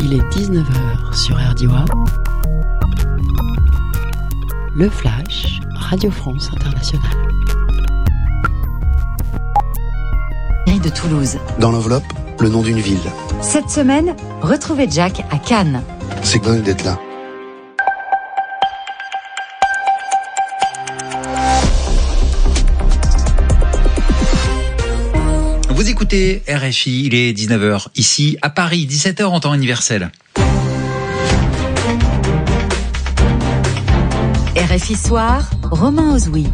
Il est 19h sur RDI. Le Flash, Radio France Internationale. De Toulouse. Dans l'enveloppe, le nom d'une ville. Cette semaine, retrouvez Jack à Cannes. C'est dingue d'être là. Vous écoutez RFI, il est 19h ici à Paris, 17h en temps universel. RFI Soir, Romain Ozoui.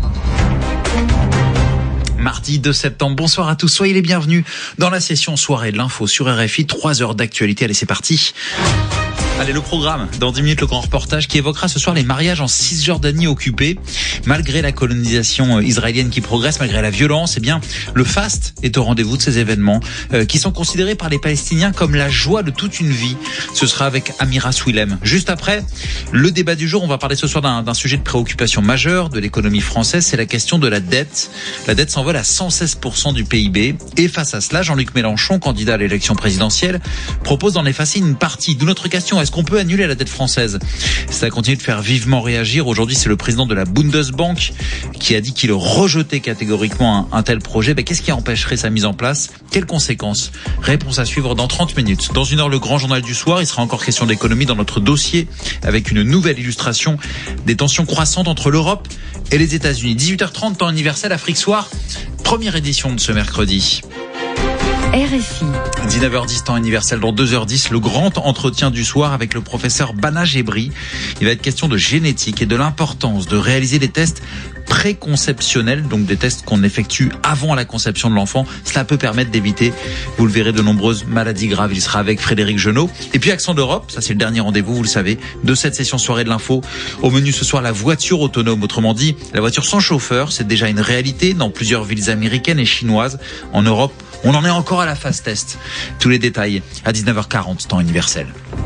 Mardi 2 septembre, bonsoir à tous, soyez les bienvenus dans la session soirée de l'info sur RFI, 3 heures d'actualité, allez c'est parti. Allez, le programme, dans 10 minutes, le grand reportage qui évoquera ce soir les mariages en Cisjordanie occupée. Malgré la colonisation israélienne qui progresse, malgré la violence, eh bien, le faste est au rendez-vous de ces événements qui sont considérés par les Palestiniens comme la joie de toute une vie. Ce sera avec Amira Swilem. Juste après, le débat du jour, on va parler ce soir d'un sujet de préoccupation majeure de l'économie française, c'est la question de la dette. La dette s'envole à 116% du PIB. Et face à cela, Jean-Luc Mélenchon, candidat à l'élection présidentielle, propose d'en effacer une partie. D'où notre question, est-ce qu'on peut annuler la dette française ? Ça continue de faire vivement réagir. Aujourd'hui, c'est le président de la Bundesbank qui a dit qu'il rejetait catégoriquement un tel projet. Qu'est-ce qui empêcherait sa mise en place ? Quelles conséquences ? Réponse à suivre dans 30 minutes. Dans une heure, le grand journal du soir. Il sera encore question d'économie dans notre dossier avec une nouvelle illustration des tensions croissantes entre l'Europe et les États-Unis. 18h30, temps universel, Afrique Soir. Première édition de ce mercredi. RFI. 19h10, temps universel, dans 2h10, le grand entretien du soir avec le professeur Bana Gebri. Il va être question de génétique et de l'importance de réaliser des tests préconceptionnels, donc des tests qu'on effectue avant la conception de l'enfant. Cela peut permettre d'éviter, vous le verrez, de nombreuses maladies graves. Il sera avec Frédéric Genot. Et puis Accent d'Europe, ça c'est le dernier rendez-vous, vous le savez, de cette session soirée de l'info. Au menu ce soir, la voiture autonome, autrement dit, la voiture sans chauffeur. C'est déjà une réalité dans plusieurs villes américaines et chinoises. En Europe, on en est encore à la phase test. Tous les détails à 19h40, temps universel.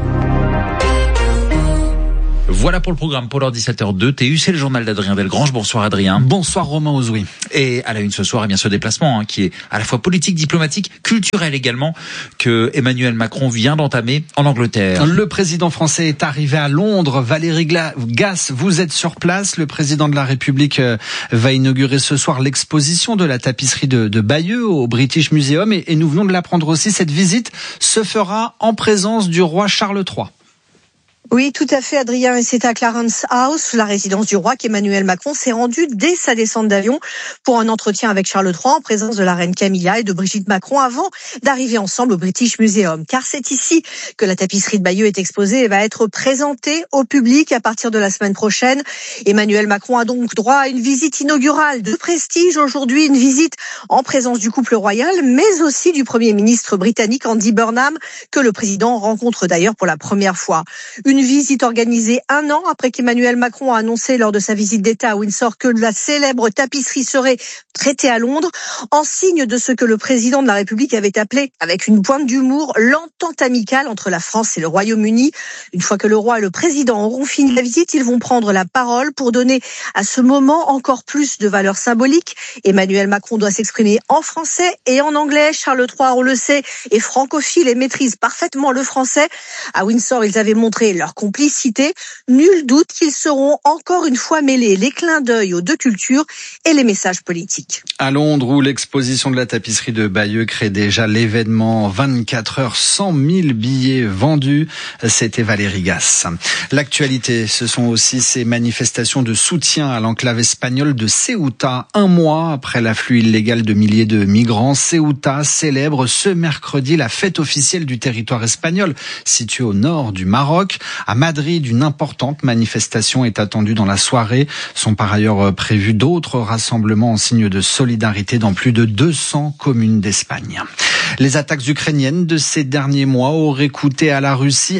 Voilà pour le programme pour l'heure 17h02. TU, c'est le journal d'Adrien Delgrange. Bonsoir Adrien. Bonsoir Romain Ozoui. Et à la une ce soir, eh bien ce déplacement qui est à la fois politique, diplomatique, culturel également, que Emmanuel Macron vient d'entamer en Angleterre. Le président français est arrivé à Londres. Valérie Gasse, vous êtes sur place. Le président de la République va inaugurer ce soir l'exposition de la tapisserie de Bayeux au British Museum. Et nous venons de l'apprendre aussi, cette visite se fera en présence du roi Charles III. Oui, tout à fait, Adrien. Et c'est à Clarence House, la résidence du roi, qu'Emmanuel Macron s'est rendu dès sa descente d'avion pour un entretien avec Charles III en présence de la reine Camilla et de Brigitte Macron avant d'arriver ensemble au British Museum. Car c'est ici que la tapisserie de Bayeux est exposée et va être présentée au public à partir de la semaine prochaine. Emmanuel Macron a donc droit à une visite inaugurale de prestige aujourd'hui, une visite en présence du couple royal, mais aussi du Premier ministre britannique Andy Burnham, que le président rencontre d'ailleurs pour la première fois. Une visite organisée un an après qu'Emmanuel Macron a annoncé lors de sa visite d'État à Windsor que la célèbre tapisserie serait prêtée à Londres, en signe de ce que le président de la République avait appelé, avec une pointe d'humour, l'entente amicale entre la France et le Royaume-Uni. Une fois que le roi et le président auront fini la visite, ils vont prendre la parole pour donner à ce moment encore plus de valeur symbolique. Emmanuel Macron doit s'exprimer en français et en anglais. Charles III, on le sait, est francophile et maîtrise parfaitement le français. À Windsor, ils avaient montré leur complicité. Nul doute qu'ils seront encore une fois mêlés les clins d'œil aux deux cultures et les messages politiques. À Londres, où l'exposition de la tapisserie de Bayeux crée déjà l'événement, 24 heures, 100 000 billets vendus. C'était Valérie Gasse. L'actualité, ce sont aussi ces manifestations de soutien à l'enclave espagnole de Ceuta. Un mois après l'afflux illégal de milliers de migrants, Ceuta célèbre ce mercredi la fête officielle du territoire espagnol, situé au nord du Maroc. À Madrid, une importante manifestation est attendue dans la soirée. Sont par ailleurs prévus d'autres rassemblements en signe de solidarité dans plus de 200 communes d'Espagne. Les attaques ukrainiennes de ces derniers mois auraient coûté à la Russie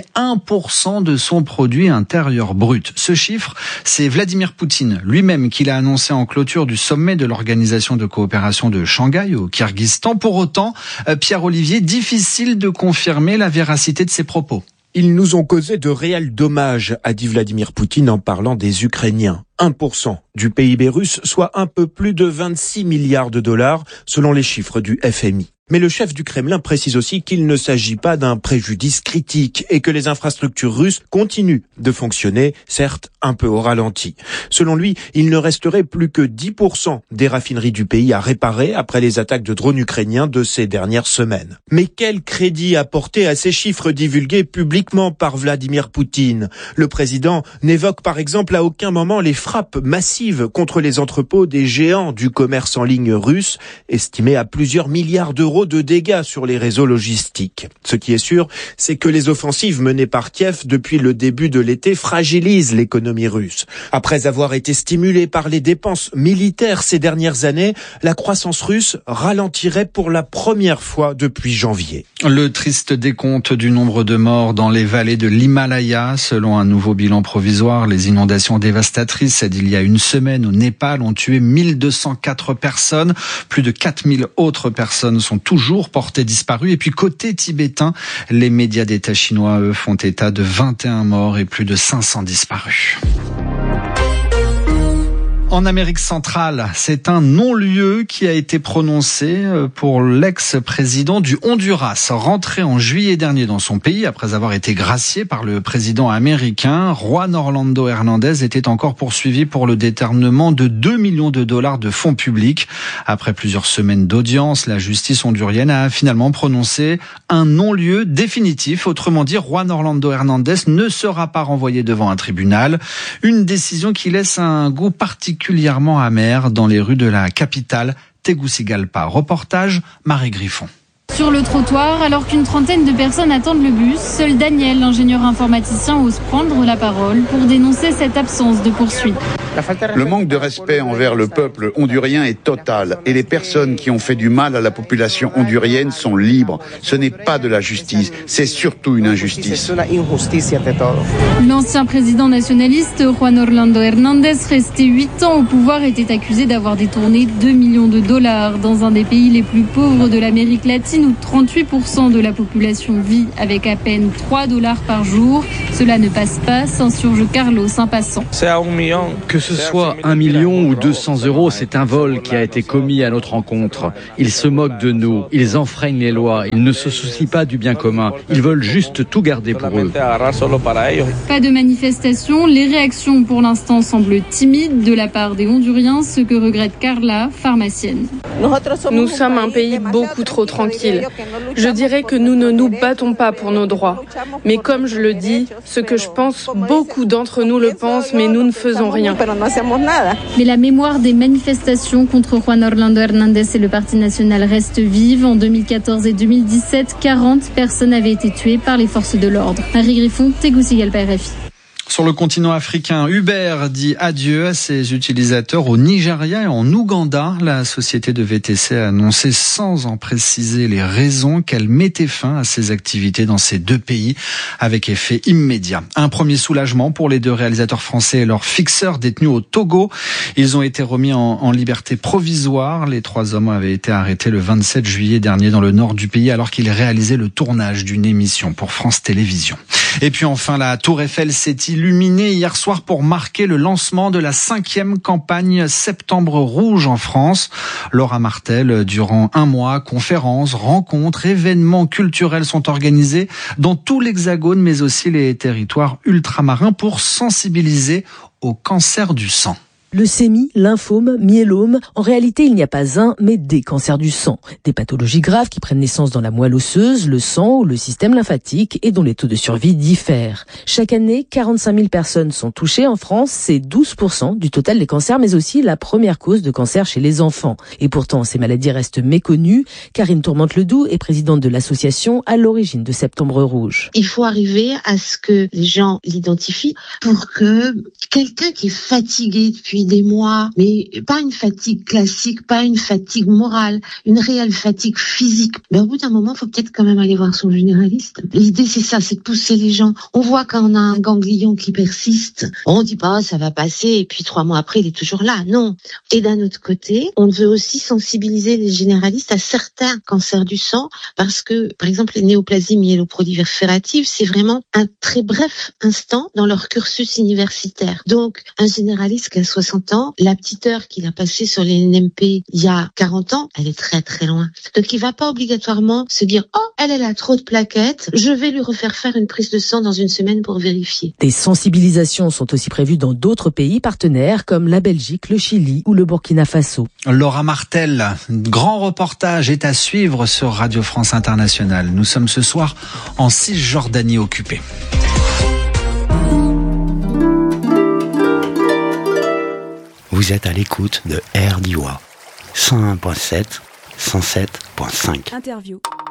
1% de son produit intérieur brut. Ce chiffre, c'est Vladimir Poutine lui-même qui l'a annoncé en clôture du sommet de l'Organisation de coopération de Shanghai au Kirghizstan. Pour autant, Pierre-Olivier, difficile de confirmer la véracité de ses propos. Ils nous ont causé de réels dommages, a dit Vladimir Poutine en parlant des Ukrainiens. 1% du PIB russe, soit un peu plus de 26 milliards de dollars, selon les chiffres du FMI. Mais le chef du Kremlin précise aussi qu'il ne s'agit pas d'un préjudice critique et que les infrastructures russes continuent de fonctionner, certes un peu au ralenti. Selon lui, il ne resterait plus que 10% des raffineries du pays à réparer après les attaques de drones ukrainiens de ces dernières semaines. Mais quel crédit apporter à ces chiffres divulgués publiquement par Vladimir Poutine ? Le président n'évoque par exemple à aucun moment les frappes massives contre les entrepôts des géants du commerce en ligne russe, estimés à plusieurs milliards d'euros de dégâts sur les réseaux logistiques. Ce qui est sûr, c'est que les offensives menées par Kiev depuis le début de l'été fragilisent l'économie russe. Après avoir été stimulée par les dépenses militaires ces dernières années, la croissance russe ralentirait pour la première fois depuis janvier. Le triste décompte du nombre de morts dans les vallées de l'Himalaya. Selon un nouveau bilan provisoire, les inondations dévastatrices d'il y a une semaine au Népal ont tué 1204 personnes. Plus de 4000 autres personnes sont toujours portées disparues. Et puis côté tibétain, les médias d'État chinois, eux, font état de 21 morts et plus de 500 disparus. En Amérique centrale, c'est un non-lieu qui a été prononcé pour l'ex-président du Honduras. Rentré en juillet dernier dans son pays après avoir été gracié par le président américain, Juan Orlando Hernández était encore poursuivi pour le détournement de 2 millions de dollars de fonds publics. Après plusieurs semaines d'audience, la justice hondurienne a finalement prononcé un non-lieu définitif. Autrement dit, Juan Orlando Hernández ne sera pas renvoyé devant un tribunal. Une décision qui laisse un goût particulièrement amer dans les rues de la capitale, Tegucigalpa. Reportage, Marie Griffon. Sur le trottoir, alors qu'une trentaine de personnes attendent le bus, seul Daniel, l'ingénieur informaticien, ose prendre la parole pour dénoncer cette absence de poursuite. Le manque de respect envers le peuple hondurien est total et les personnes qui ont fait du mal à la population hondurienne sont libres. Ce n'est pas de la justice, c'est surtout une injustice. L'ancien président nationaliste Juan Orlando Hernández, resté 8 ans au pouvoir, était accusé d'avoir détourné 2 millions de dollars dans un des pays les plus pauvres de l'Amérique latine où 38% de la population vit avec à peine 3 dollars par jour. Cela ne passe pas, s'insurge Carlos, un passant. Que ce soit 1 million ou 200 euros, c'est un vol qui a été commis à notre encontre. Ils se moquent de nous, ils enfreignent les lois, ils ne se soucient pas du bien commun, ils veulent juste tout garder pour eux. Pas de manifestation, les réactions pour l'instant semblent timides de la part des Honduriens, ce que regrette Carla, pharmacienne. Nous sommes un pays beaucoup trop tranquille. Je dirais que nous ne nous battons pas pour nos droits. Mais comme je le dis, ce que je pense, beaucoup d'entre nous le pensent, mais nous ne faisons rien. Mais la mémoire des manifestations contre Juan Orlando Hernández et le Parti national reste vive. En 2014 et 2017, 40 personnes avaient été tuées par les forces de l'ordre. Marie Griffon, Tegucigalpa, RFI. Sur le continent africain, Uber dit adieu à ses utilisateurs au Nigeria et en Ouganda. La société de VTC a annoncé, sans en préciser les raisons, qu'elle mettait fin à ses activités dans ces deux pays avec effet immédiat. Un premier soulagement pour les deux réalisateurs français et leurs fixeurs détenus au Togo. Ils ont été remis en liberté provisoire. Les 3 hommes avaient été arrêtés le 27 juillet dernier dans le nord du pays alors qu'ils réalisaient le tournage d'une émission pour France Télévisions. Et puis enfin, la Tour Eiffel s'est illuminée hier soir pour marquer le lancement de la 5e campagne Septembre Rouge en France. Laura Martel, durant 1 mois, conférences, rencontres, événements culturels sont organisés dans tout l'Hexagone, mais aussi les territoires ultramarins pour sensibiliser au cancer du sang. Leucémie, lymphome, myélome, en réalité il n'y a pas un, mais des cancers du sang. Des pathologies graves qui prennent naissance dans la moelle osseuse, le sang ou le système lymphatique et dont les taux de survie diffèrent. Chaque année, 45 000 personnes sont touchées en France, c'est 12% du total des cancers, mais aussi la première cause de cancer chez les enfants. Et pourtant, ces maladies restent méconnues. Karine Tourmente-Ledoux est présidente de l'association à l'origine de Septembre Rouge. Il faut arriver à ce que les gens l'identifient pour que quelqu'un qui est fatigué depuis des mois, mais pas une fatigue classique, pas une fatigue morale, une réelle fatigue physique. Mais au bout d'un moment, il faut peut-être quand même aller voir son généraliste. L'idée, c'est ça, c'est de pousser les gens. On voit quand on a un ganglion qui persiste, on dit pas, ça va passer, et puis 3 mois après, il est toujours là. Non. Et d'un autre côté, on veut aussi sensibiliser les généralistes à certains cancers du sang, parce que, par exemple, les néoplasies myéloprolifératives, c'est vraiment un très bref instant dans leur cursus universitaire. Donc, un généraliste, qu'elle soit 60 ans. La petite heure qu'il a passée sur les NMP il y a 40 ans, elle est très très loin. Donc il va pas obligatoirement se dire « Oh, elle a trop de plaquettes, je vais lui refaire faire une prise de sang dans une semaine pour vérifier ». Des sensibilisations sont aussi prévues dans d'autres pays partenaires comme la Belgique, le Chili ou le Burkina Faso. Laura Martel, grand reportage est à suivre sur Radio France Internationale. Nous sommes ce soir en Cisjordanie occupée. Vous êtes à l'écoute de RDI 101.7, 107.5. Interview.